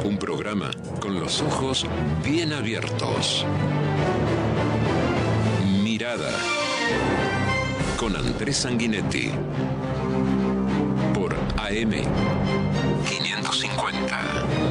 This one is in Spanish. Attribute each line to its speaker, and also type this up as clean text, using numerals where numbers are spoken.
Speaker 1: Un programa con los ojos bien abiertos. Mirada. Con Andrés Sanguinetti. Por AM 550.